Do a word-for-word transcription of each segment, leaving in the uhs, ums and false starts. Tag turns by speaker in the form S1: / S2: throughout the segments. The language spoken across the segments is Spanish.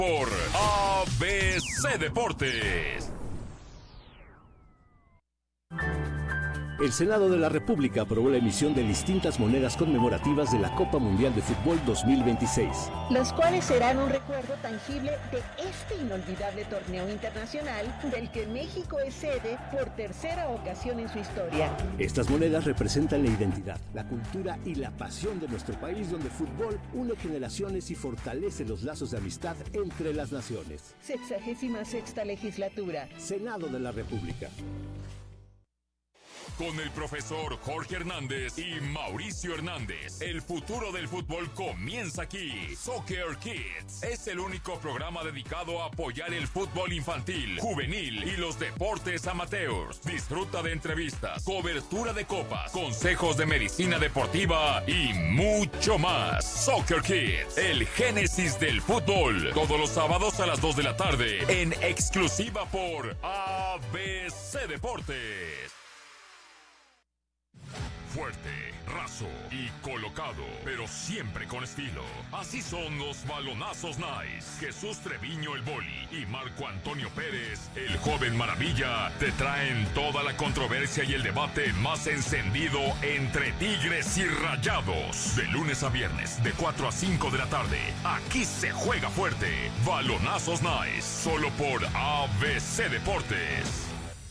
S1: por A B C Deportes.
S2: El Senado de la República aprobó la emisión de distintas monedas conmemorativas de la Copa Mundial de Fútbol dos mil veintiséis.
S3: Las cuales serán un recuerdo tangible de este inolvidable torneo internacional del que México es sede por tercera ocasión en su historia.
S2: Estas monedas representan la identidad, la cultura y la pasión de nuestro país, donde el fútbol une generaciones y fortalece los lazos de amistad entre las naciones.
S3: Sexagésima sexta legislatura.
S2: Senado de la República.
S1: Con el profesor Jorge Hernández y Mauricio Hernández, el futuro del fútbol comienza aquí. Soccer Kids es el único programa dedicado a apoyar el fútbol infantil, juvenil y los deportes amateurs. Disfruta de entrevistas, cobertura de copas, consejos de medicina deportiva y mucho más. Soccer Kids, el génesis del fútbol. Todos los sábados a las dos de la tarde, en exclusiva por A B C Deportes. Fuerte, raso y colocado, pero siempre con estilo. Así son los balonazos Nice. Jesús Treviño el Boli y Marco Antonio Pérez, el joven maravilla, te traen toda la controversia y el debate más encendido entre Tigres y Rayados. De lunes a viernes, de cuatro a cinco de la tarde. Aquí se juega fuerte. Balonazos Nice, solo por A B C Deportes.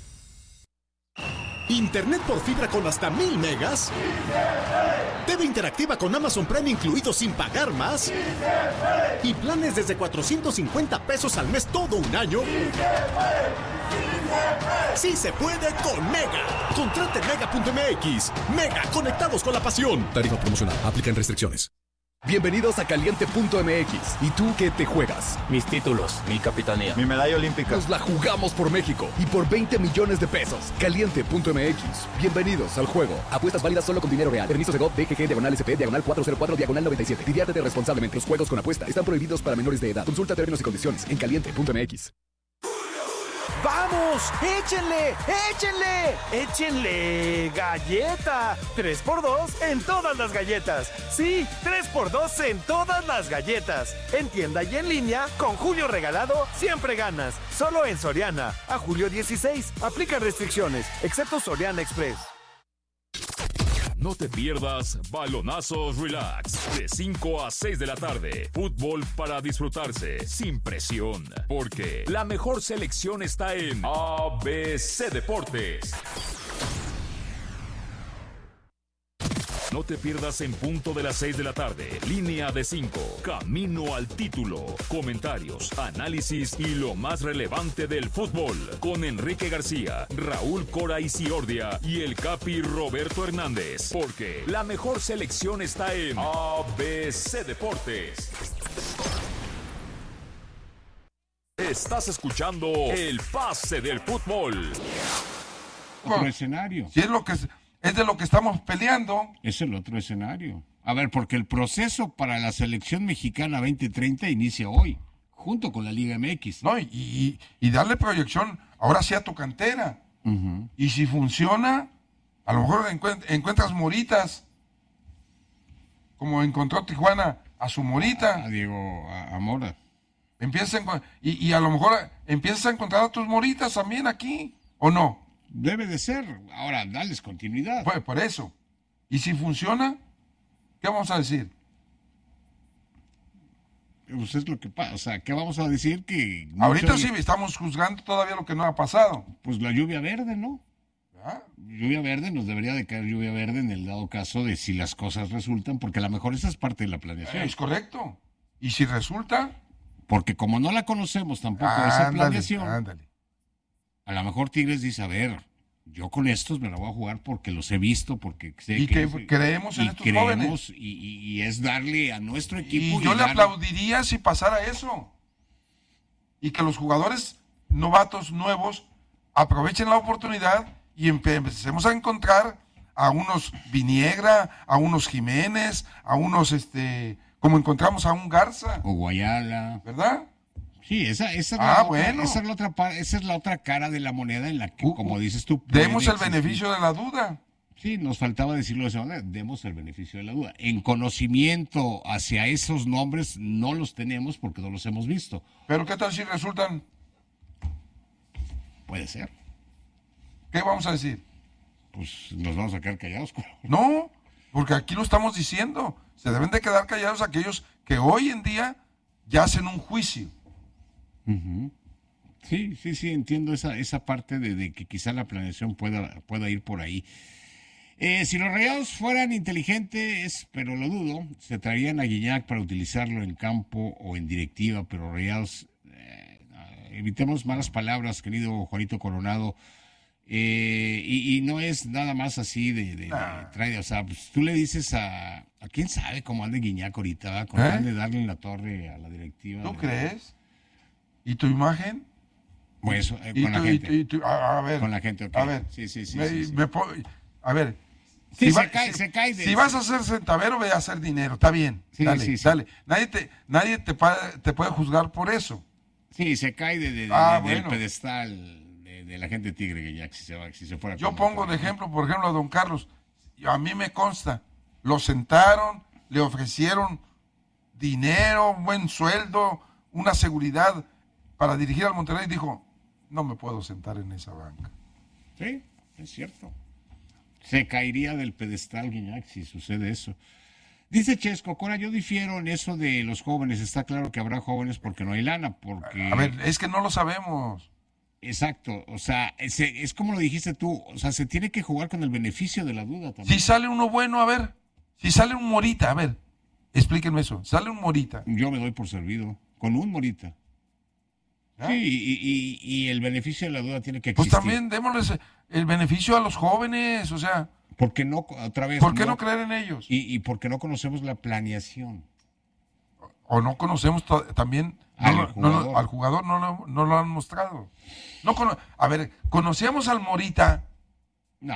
S4: Internet por fibra con hasta mil megas. T V interactiva con Amazon Prime incluido sin pagar más. Y planes desde cuatrocientos cincuenta pesos al mes todo un año. Sí se puede con Mega. Contrate mega punto m x. Mega, conectados con la pasión. Tarifa promocional. Aplican restricciones.
S5: Bienvenidos a Caliente punto m x. ¿Y tú qué te juegas?
S6: Mis títulos, mi capitanía,
S5: mi medalla olímpica. Nos la jugamos por México y por veinte millones de pesos. Caliente punto m x. Bienvenidos al juego. Apuestas válidas solo con dinero real. Permisos de G O V, D G G, diagonal S P, diagonal cuatro cero cuatro, diagonal noventa y siete. Diviértete responsablemente. Los juegos con apuesta están prohibidos para menores de edad. Consulta términos y condiciones en Caliente punto m x.
S7: ¡Vamos! ¡Échenle! ¡Échenle! ¡Échenle! ¡Galleta! tres por dos en todas las galletas. Sí, tres por dos en todas las galletas. En tienda y en línea, con Julio Regalado, siempre ganas. Solo en Soriana. A julio dieciséis. Aplica restricciones, excepto Soriana Express.
S1: No te pierdas Balonazos Relax, de cinco a seis de la tarde. Fútbol para disfrutarse, sin presión. Porque la mejor selección está en A B C Deportes. No te pierdas en punto de las seis de la tarde. Línea de cinco. Camino al título. Comentarios, análisis y lo más relevante del fútbol. Con Enrique García, Raúl Cora y Ciordia y el Capi Roberto Hernández. Porque la mejor selección está en A B C Deportes. Estás escuchando el pase del fútbol.
S8: Otro escenario.
S9: Si es lo que es... Es de lo que estamos peleando.
S8: Es el otro escenario. A ver, porque el proceso para la selección mexicana veinte treinta inicia hoy, junto con la Liga M X.
S9: No, y, y, y darle proyección ahora sí a tu cantera. Uh-huh. Y si funciona, a lo mejor encuent- encuentras moritas, como encontró Tijuana a su morita.
S8: A Diego, a, a Mora.
S9: Empieza a, y, y a lo mejor empiezas a encontrar a tus moritas también aquí, ¿o no?
S8: Debe de ser. Ahora, dales continuidad.
S9: Pues por eso. Y si funciona, ¿qué vamos a decir?
S8: Pues es lo que pasa. O sea, ¿qué vamos a decir? Que
S9: ahorita sí estamos juzgando todavía lo que no ha pasado.
S8: Pues la lluvia verde, ¿no? ¿Ah? Lluvia verde, nos debería de caer lluvia verde en el dado caso de si las cosas resultan, porque a lo mejor esa es parte de la planeación.
S9: Es correcto. ¿Y si resulta?
S8: Porque como no la conocemos tampoco,
S9: ándale,
S8: esa planeación...
S9: Ándale.
S8: A lo mejor Tigres dice, a ver, yo con estos me la voy a jugar porque los he visto, porque sé
S9: y
S8: que...
S9: que es, creemos en
S8: y
S9: estos
S8: creemos,
S9: jóvenes.
S8: Y, y, y es darle a nuestro equipo...
S9: Y yo
S8: y
S9: le
S8: darle...
S9: aplaudiría si pasara eso. Y que los jugadores novatos nuevos aprovechen la oportunidad y empecemos a encontrar a unos Viniegra, a unos Jiménez, a unos, este como encontramos a un Garza.
S8: O Guayala.
S9: ¿Verdad?
S8: Sí, esa, esa, es,
S9: ah,
S8: la
S9: bueno.
S8: otra, esa, es la otra, esa es la otra cara de la moneda en la que, uh, como dices tú...
S9: Demos el existir. beneficio de la duda.
S8: Sí, nos faltaba decirlo de esa manera, demos el beneficio de la duda. En conocimiento hacia esos nombres no los tenemos porque no los hemos visto.
S9: Pero ¿qué tal si resultan?
S8: Puede ser.
S9: ¿Qué vamos a decir?
S8: Pues nos vamos a quedar callados.
S9: No, porque aquí lo estamos diciendo. Se deben de quedar callados aquellos que hoy en día ya hacen un juicio.
S8: Uh-huh. Sí, sí, sí, entiendo esa, esa parte de, de que quizá la planeación pueda, pueda ir por ahí. Eh, si los Rayados fueran inteligentes, pero lo dudo, se traerían a Guiñac para utilizarlo en campo o en directiva, pero Rayados, eh, evitemos malas palabras, querido Juanito Coronado, eh, y, y no es nada más así de, de,
S9: Ah.
S8: de trae, o sea, pues tú le dices a, a quién sabe cómo ande Guiñac ahorita, ¿verdad? Con
S9: ¿Eh?
S8: tal de darle en la torre a la directiva.
S9: ¿Tú
S8: de-
S9: crees? ¿Y tu imagen?
S8: Pues eh,
S9: ¿Y
S8: con la
S9: tu- y
S8: gente.
S9: tu- y tu- a, a ver.
S8: Con la gente, ok.
S9: A ver.
S8: Sí, sí, sí,
S9: Me-
S8: sí, sí.
S9: me po- a ver.
S8: Sí,
S9: si
S8: se
S9: va-
S8: cae,
S9: si-
S8: se cae de
S9: si
S8: eso.
S9: vas a ser centavero, ve a hacer dinero. Está bien.
S8: Sí,
S9: dale,
S8: sí, sí.
S9: dale. Nadie te, nadie te, pa- te puede juzgar por eso.
S8: Sí, se cae de, de- de-
S9: Ah,
S8: del
S9: bueno.
S8: pedestal de, de la gente tigre que ya si se va, si se fuera.
S9: Yo
S8: con
S9: pongo
S8: otro,
S9: de
S8: ¿no?
S9: ejemplo, por ejemplo, a don Carlos. A mí me consta. Lo sentaron, le ofrecieron dinero, un buen sueldo, una seguridad para dirigir al Monterrey. Y dijo, no me puedo sentar en esa banca.
S8: Sí, es cierto. Se caería del pedestal Guiñac si sucede eso. Dice Chesco, Cora, yo difiero en eso de los jóvenes. Está claro que habrá jóvenes porque no hay lana, porque...
S9: A ver, es que no lo sabemos.
S8: Exacto, o sea, es, es como lo dijiste tú, o sea, se tiene que jugar con el beneficio de la duda también.
S9: Si sale uno bueno, a ver. Si sale un Morita, a ver. Explíquenme eso. Sale un Morita.
S8: Yo me doy por servido, con un Morita.
S9: ¿Ah?
S8: Sí, y, y- y el beneficio de la duda tiene que
S9: Pues
S8: existir.
S9: también démosles el beneficio a los jóvenes, o sea,
S8: Porque no, otra vez.
S9: ¿por qué no creer en ellos?
S8: Y, y porque no conocemos la planeación.
S9: O no conocemos to- también no
S8: Al
S9: lo- no lo-
S8: jugador.
S9: al jugador, no lo, no lo han mostrado. No cono- a ver, conocíamos al Morita
S8: No.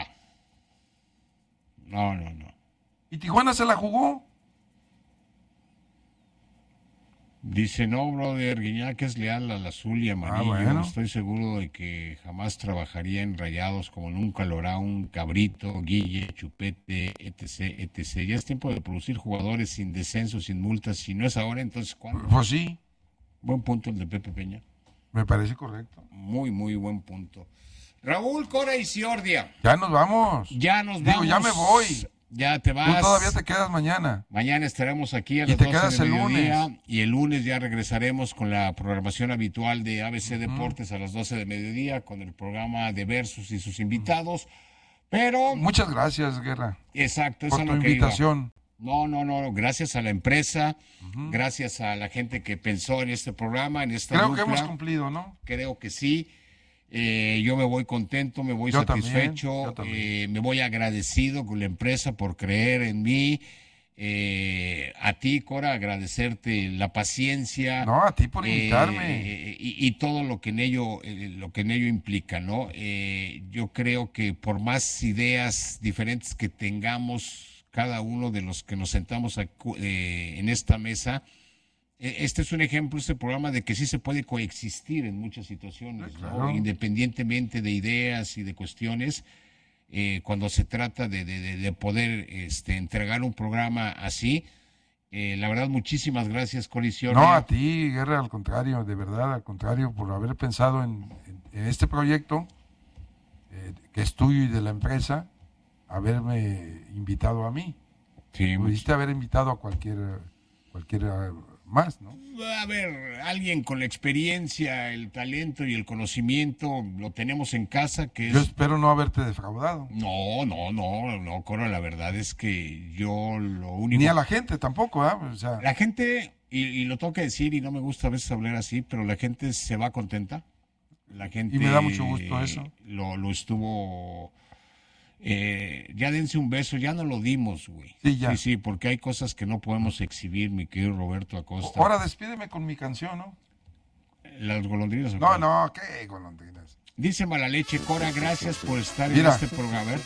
S8: No, no, no.
S9: y Tijuana se la jugó.
S8: Dice, no, brother, Guiñac es leal al azul y amarillo.
S9: Ah, bueno.
S8: Estoy seguro de que jamás trabajaría en Rayados como nunca lo hará un Cabrito, Guille, Chupete, etc, etcétera. Ya es tiempo de producir jugadores sin descenso, sin multas. Si no es ahora, entonces ¿cuándo?
S9: Pues sí,
S8: Buen punto el de Pepe Peña.
S9: me parece correcto.
S8: Muy, muy buen punto. Raúl Cora y Ciordia.
S9: Ya nos vamos.
S8: Ya nos
S9: Digo,
S8: vamos.
S9: ya me voy.
S8: Ya te
S9: Tú
S8: vas.
S9: todavía te quedas mañana.
S8: Mañana estaremos aquí a
S9: Y
S8: las
S9: te
S8: doce
S9: quedas
S8: del
S9: el
S8: mediodía
S9: lunes.
S8: y el lunes ya regresaremos con la programación habitual de A B C Deportes a las doce de mediodía con el programa de Versus y sus invitados. Pero,
S9: Muchas gracias, Guerra,
S8: exacto,
S9: por
S8: eso es
S9: tu
S8: lo que iba.
S9: invitación.
S8: No, no, no, gracias a la empresa, gracias a la gente que pensó en este programa, en esta
S9: Creo que
S8: dupla.
S9: hemos cumplido, ¿no?
S8: Creo que sí. Eh, yo me voy contento, me voy
S9: Yo también,
S8: satisfecho,
S9: yo también.
S8: eh, me voy agradecido con la empresa por creer en mí. Eh, a ti, Cora, agradecerte la paciencia.
S9: No, a ti por
S8: eh,
S9: invitarme.
S8: y, y todo lo que en ello, eh, lo que en ello implica, ¿no? Eh, yo creo que por más ideas diferentes que tengamos cada uno de los que nos sentamos acu- eh, en esta mesa, eh, este es un ejemplo, este programa, de que sí se puede coexistir en muchas situaciones,
S9: Sí,
S8: ¿no?
S9: claro.
S8: Independientemente de ideas y de cuestiones. Eh, cuando se trata de, de- de- de poder este, entregar un programa así. Eh, la verdad, muchísimas gracias, Colisión.
S9: No, a ti, Guerra, al contrario, de verdad, al contrario, por haber pensado en, en- en este proyecto, eh, que es tuyo y de la empresa, haberme invitado a mí.
S8: Sí,
S9: Pudiste haber invitado a cualquier, cualquiera más, ¿no?
S8: a ver, alguien con la experiencia, el talento y el conocimiento lo tenemos en casa, que
S9: Yo
S8: es...
S9: espero no haberte defraudado.
S8: No, no, no, no, Cora, la verdad es que yo lo único...
S9: Ni a la gente tampoco, ¿ah? O sea,
S8: La gente, y, y lo tengo que decir, y no me gusta a veces hablar así, pero la gente se va contenta. La gente...
S9: Y me da mucho gusto eso.
S8: Lo, lo estuvo... eh, ya dense un beso, ya no lo dimos, güey.
S9: Sí, ya.
S8: Sí, sí, porque hay cosas que no podemos exhibir, mi querido Roberto Acosta.
S9: ahora despídeme con mi canción, ¿no?
S8: Las golondrinas. ¿o
S9: No,
S8: qué?
S9: no, qué golondrinas.
S8: Dice Malaleche, Cora, gracias por estar
S9: Mira.
S8: en este programa. A ver.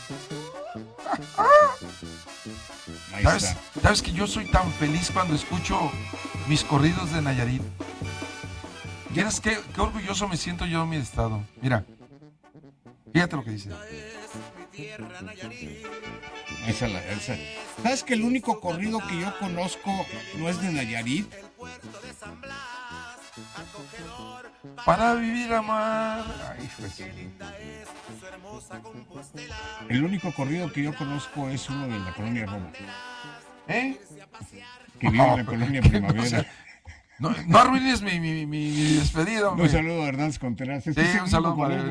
S8: Ahí
S9: ¿Sabes,
S8: está.
S9: ¿Sabes que yo soy tan feliz cuando escucho mis corridos de Nayarit? ¿Quieres qué, qué orgulloso me siento yo de mi estado? Mira, fíjate lo que dice.
S8: Esa, la, esa. ¿Sabes que el único corrido que yo conozco no es de Nayarit?
S9: Para vivir, amar. Ay, pues.
S8: El único corrido que yo conozco es uno de la colonia Roma.
S9: ¿Eh?
S8: Que vive en la colonia Primavera.
S9: No, no arruines mi, mi, mi, mi despedida, hombre.
S8: Un saludo a Hernández Contreras.
S9: Sí, un saludo para él.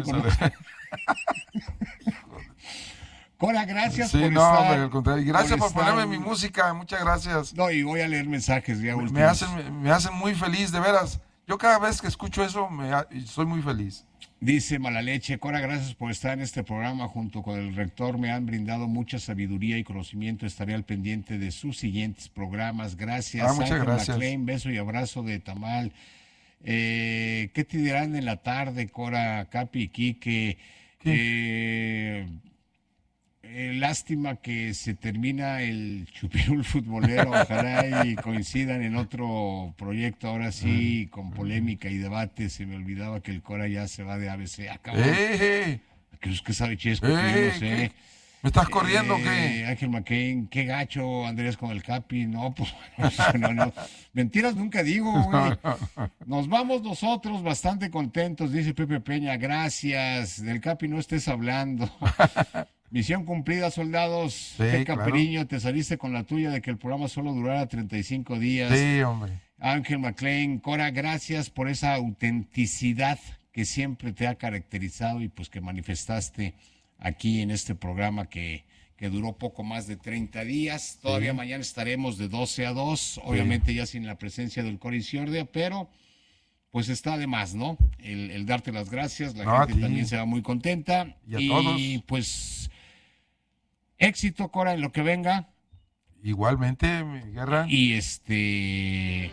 S8: Cora, gracias
S9: sí,
S8: por
S9: no,
S8: estar.
S9: Hombre, al contrario. Gracias por, por
S8: estar...
S9: ponerme mi música, muchas gracias.
S8: No, y voy a leer mensajes ya últimos.
S9: Me hacen, me hacen muy feliz, de veras. Yo cada vez que escucho eso, me, soy muy feliz.
S8: Dice Malaleche, Cora, gracias por estar en este programa junto con el rector. Me han brindado mucha sabiduría y conocimiento. Estaré al pendiente de sus siguientes programas. Gracias.
S9: Ah, muchas
S8: Ángel
S9: gracias.
S8: McLean, beso y abrazo de Tamal. Eh, ¿Qué te dirán en la tarde, Cora, Capi y Quique? Eh, eh, lástima que se termina el chupirul futbolero. Ojalá y coincidan en otro proyecto, ahora sí, con polémica y debate. Se me olvidaba que el Cora ya se va de A B C. Acabó.
S9: ¡Eh!
S8: ¿Qué es que sabe Chesco?
S9: Eh,
S8: yo no sé.
S9: ¿qué? ¿Me estás corriendo o
S8: eh,
S9: qué?
S8: Ángel McCain, qué gacho, Andrés con el Capi. No, pues, no, no. Mentiras nunca digo, güey. Nos vamos nosotros bastante contentos, dice Pepe Peña. Gracias. Del Capi no estés hablando. Misión cumplida, soldados.
S9: Sí,
S8: Qué
S9: claro.
S8: Caperiño, te saliste con la tuya de que el programa solo durara treinta y cinco días.
S9: Sí, hombre.
S8: Ángel McLean, Cora, gracias por esa autenticidad que siempre te ha caracterizado y pues que manifestaste aquí en este programa que, que duró poco más de treinta días. Todavía sí. Mañana estaremos de doce a dos, obviamente sí. Ya sin la presencia del Cora Isiordia, pero pues está de más, ¿no? El, el darte las gracias, la no, gente también se va muy contenta.
S9: Y a
S8: y,
S9: todos.
S8: Pues éxito, Cora, en lo que venga.
S9: Igualmente, mi guerra.
S8: Y este...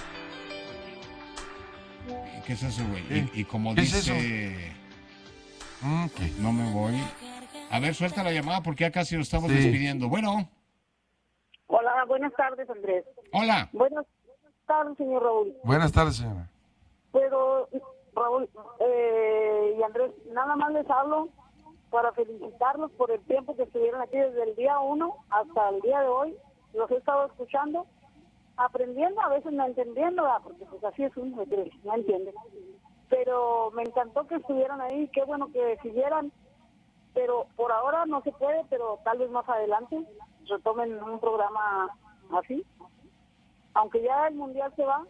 S8: ¿Qué es eso, güey? Y, y como
S9: ¿Qué
S8: dice...
S9: es eso? Okay.
S8: No me voy. A ver, suelta la llamada porque ya casi nos estamos sí. despidiendo. Bueno.
S10: Hola, buenas tardes, Andrés.
S8: Hola.
S10: Buenas tardes, señor Raúl.
S9: Buenas tardes, señora.
S10: Pero, Raúl eh, y Andrés, nada más les hablo para felicitarlos por el tiempo que estuvieron aquí desde el día uno hasta el día de hoy. Los he estado escuchando, aprendiendo, a veces no entendiendo, ¿verdad? Porque pues así es uno, no entiende. Pero me encantó que estuvieran ahí, qué bueno que siguieran, pero por ahora no se puede, pero tal vez más adelante retomen un programa así. Aunque ya el Mundial se va,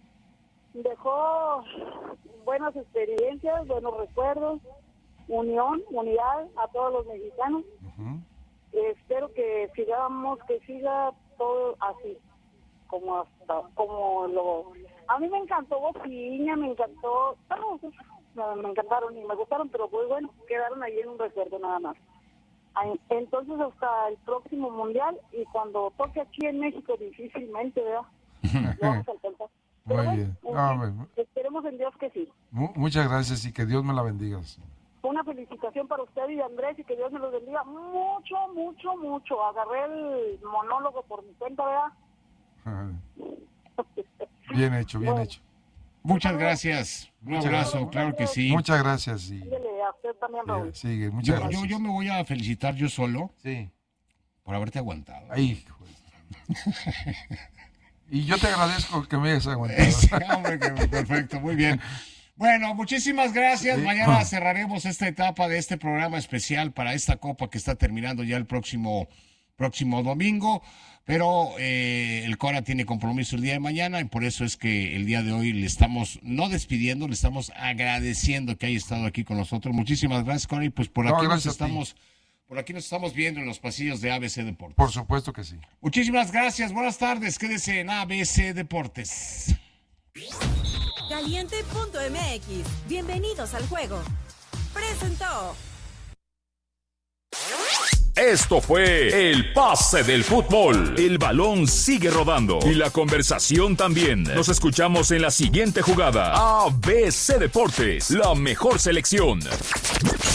S10: dejó buenas experiencias, buenos recuerdos, unión, unidad a todos los mexicanos. Uh-huh. Eh, espero que sigamos, que siga todo así, como hasta, como lo... A mí me encantó Bofiña, me encantó, no, me encantaron y me gustaron, pero pues bueno, quedaron ahí en un recuerdo nada más. Entonces hasta el próximo Mundial, y cuando toque aquí en México difícilmente, ¿verdad? Lo vamos a alcanzar.
S9: Muy bueno, bien.
S10: En fin, no, esperemos en Dios que sí.
S9: M- muchas gracias y que Dios me la bendiga.
S10: Una felicitación para usted y Andrés y que Dios me los bendiga mucho, mucho, mucho. Agarré el monólogo por mi cuenta, ¿verdad?
S9: Bien hecho, bien bueno. hecho.
S8: Muchas gracias. Un muchas abrazo, gracias. Claro que sí.
S9: Muchas gracias. Sí.
S10: A usted también, Raúl.
S9: Sí, sigue, muchas
S8: yo,
S9: gracias.
S8: Yo, yo me voy a felicitar yo solo.
S9: Sí.
S8: Por haberte aguantado.
S9: Ay, y yo te agradezco que me hayas aguantado.
S8: Sí, hombre, perfecto, muy bien. Bueno, muchísimas gracias. Sí. Mañana cerraremos esta etapa de este programa especial para esta Copa que está terminando ya el próximo, próximo domingo. Pero eh, el Cora tiene compromiso el día de mañana y por eso es que el día de hoy le estamos, no despidiendo, le estamos agradeciendo que haya estado aquí con nosotros. Muchísimas gracias, Cora, y pues por aquí no, nos estamos... Por aquí nos estamos viendo en los pasillos de A B C Deportes.
S9: Por supuesto que sí.
S8: Muchísimas gracias. Buenas tardes. Quédese en A B C Deportes.
S11: Caliente punto M X. Bienvenidos al juego. Presentó.
S1: Esto fue el pase del fútbol. El balón sigue rodando y la conversación también. Nos escuchamos en la siguiente jugada. A B C Deportes, la mejor selección.